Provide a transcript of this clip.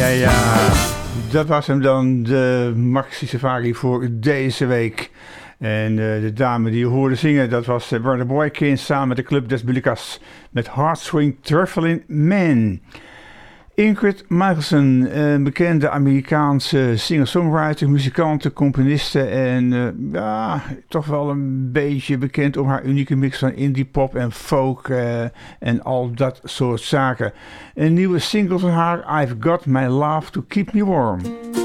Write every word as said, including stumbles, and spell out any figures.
ja, ja. Dat was hem dan, de Maxi Safari voor deze week. En uh, de dame die je hoorde zingen, dat was uh, Brother Boykins samen met de Club des Bulicas met Heartswing Traveling Man. Ingrid Michaelson, een bekende Amerikaanse singer-songwriter, muzikante, componiste en uh, ja, toch wel een beetje bekend om haar unieke mix van indie pop en folk uh, en al dat soort zaken. Een nieuwe single van haar, I've Got My Love to Keep Me Warm.